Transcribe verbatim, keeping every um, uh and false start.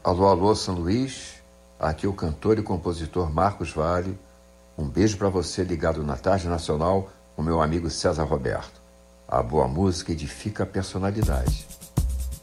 Alô, alô, São Luís, aqui é o cantor e compositor Marcos Valle. Um beijo para você ligado na Tarde Nacional com meu amigo César Roberto. A boa música edifica a personalidade.